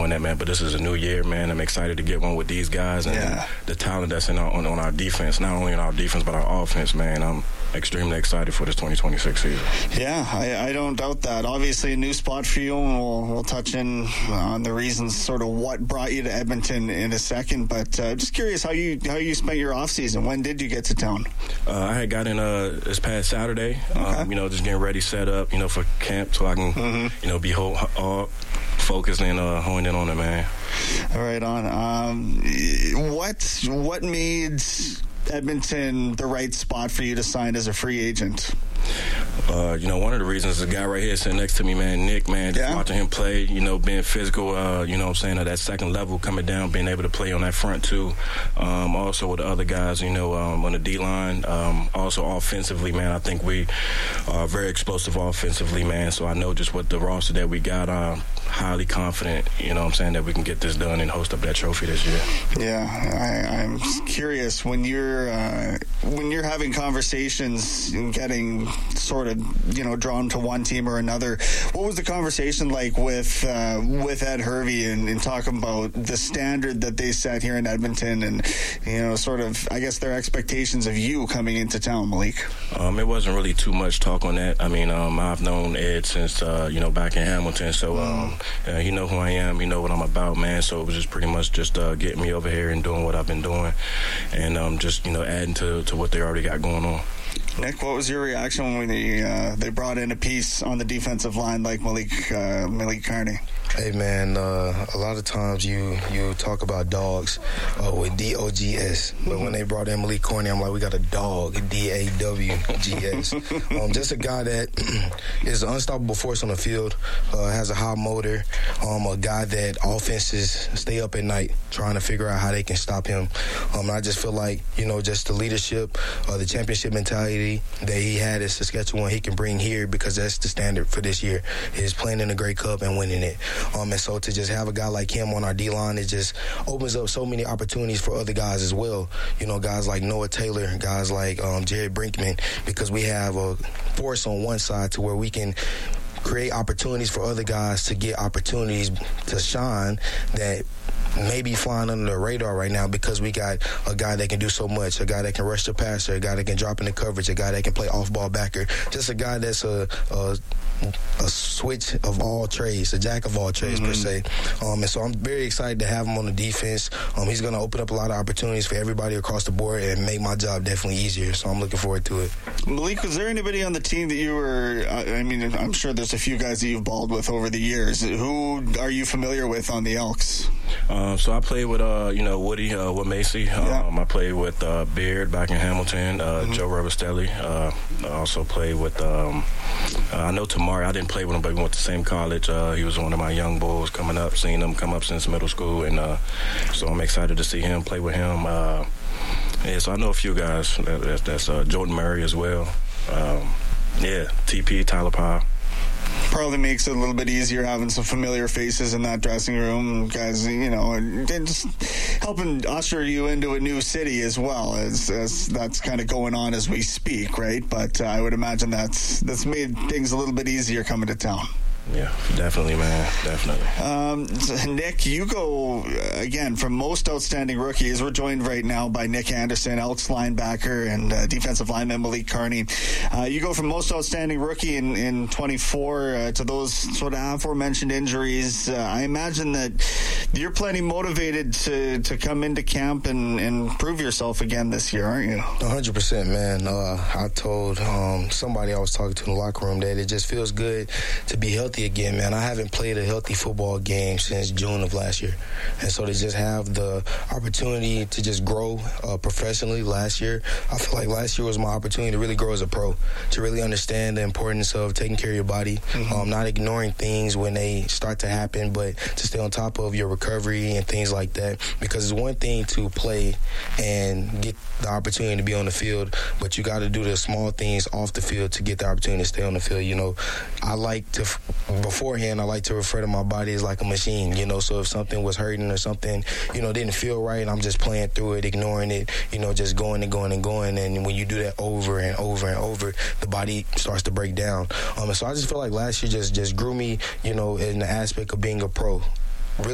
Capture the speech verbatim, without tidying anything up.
doing that, man. But this is a new year, man. I'm excited to get one with these guys and yeah. the talent that's in our, on, on our defense, not only in our defense but our offense, man. I'm extremely excited for this twenty twenty-six season. Yeah, I, I don't doubt that. Obviously, a new spot for you, and we'll, we'll touch in on the reasons, sort of what brought you to Edmonton in a second. But uh, just curious how you how you spent your off season. When did you get to town? Uh, I had got in uh, this past Saturday. Okay. Um, you know, just getting ready, set up, you know, for camp, so I can, mm-hmm. you know, be whole, all focused and uh, honed in on it, man. All right, on. Um, what what made Edmonton the right spot for you to sign as a free agent? Uh, you know, one of the reasons is the guy right here sitting next to me, man, Nick, man, just yeah. watching him play, you know, being physical, uh, you know what I'm saying, at that second level, coming down, being able to play on that front, too. Um, also with the other guys, you know, um, on the D-line. Um, also offensively, man, I think we are very explosive offensively, man, so I know just what the roster that we got, uh, highly confident, you know what I'm saying, that we can get this done and host up that trophy this year. Yeah, I, I'm curious, when you're, uh, when you're having conversations and getting sort of, you know, drawn to one team or another, what was the conversation like with uh, with Ed Hervey and, and talking about the standard that they set here in Edmonton and, you know, sort of, I guess, their expectations of you coming into town, Malik? Um, it wasn't really too much talk on that. I mean, um, I've known Ed since, uh, you know, back in Hamilton, so um, uh, he know who I am, he know what I'm about, man, so it was just pretty much just uh, getting me over here and doing what I've been doing and um, just, you know, adding to, to what they already got going on. Nick, what was your reaction when they uh, they brought in a piece on the defensive line like Malik uh, Malik Carney? Hey, man, uh, a lot of times you, you talk about dogs uh, with D O G S, but mm-hmm. when they brought in Malik Carney, I'm like, we got a dog, D A W G S. um, just a guy that is an unstoppable force on the field, uh, has a high motor, um, a guy that offenses stay up at night trying to figure out how they can stop him. Um, I just feel like, you know, just the leadership, uh, the championship mentality that he had at Saskatchewan, he can bring here because that's the standard for this year, is playing in the Grey Cup and winning it. Um, and so to just have a guy like him on our D-line, it just opens up so many opportunities for other guys as well. You know, guys like Noah Taylor, guys like um, Jared Brinkman, because we have a force on one side to where we can create opportunities for other guys to get opportunities to shine that maybe flying under the radar right now because we got a guy that can do so much, a guy that can rush the passer, a guy that can drop in the coverage, a guy that can play off-ball backer, just a guy that's a, a a switch of all trades, a jack of all trades, mm-hmm. per se. Um, and so I'm very excited to have him on the defense. Um, he's going to open up a lot of opportunities for everybody across the board and make my job definitely easier. So I'm looking forward to it. Malik, was there anybody on the team that you were, I mean, I'm sure there's a few guys that you've balled with over the years. Who are you familiar with on the Elks? Um, so I played with, uh, you know, Woody, uh, with Macy. Um, yeah. I played with uh, Beard back in Hamilton, uh, mm-hmm. Joe Robustelli. Uh, I also played with, um, uh, I know Tamari. I didn't play with him, but we went to the same college. Uh, he was one of my young bulls coming up, seeing him come up since middle school. And uh, so I'm excited to see him, play with him. Uh, yeah, so I know a few guys. That, that's that's uh, Jordan Murray as well. Um, yeah, T P, Tyler Powell. Probably makes it a little bit easier having some familiar faces in that dressing room, guys, you know, and just helping usher you into a new city as well, as, as that's kind of going on as we speak, right? But uh, I would imagine that's that's made things a little bit easier coming to town. Yeah, definitely, man. Definitely. Um, Nick, you go, again, from most outstanding rookies. We're joined right now by Nick Anderson, Elks linebacker, and uh, defensive lineman Malik Carney. Uh, you go from most outstanding rookie in, in twenty-four uh, to those sort of aforementioned injuries. Uh, I imagine that you're plenty motivated to, to come into camp and, and prove yourself again this year, aren't you? one hundred percent, man. Uh, I told um, somebody I was talking to in the locker room that it just feels good to be healthy again, man. I haven't played a healthy football game since June of last year. And so to just have the opportunity to just grow uh, professionally last year, I feel like last year was my opportunity to really grow as a pro, to really understand the importance of taking care of your body, mm-hmm. um, not ignoring things when they start to happen, but to stay on top of your recovery and things like that. Because it's one thing to play and get the opportunity to be on the field, but you got to do the small things off the field to get the opportunity to stay on the field. You know, I like to... Beforehand, I like to refer to my body as like a machine, you know, so if something was hurting or something, you know, didn't feel right, I'm just playing through it, ignoring it, you know, just going and going and going. And when you do that over and over and over, the body starts to break down. Um, and so I just feel like last year just, just grew me, you know, in the aspect of being a pro,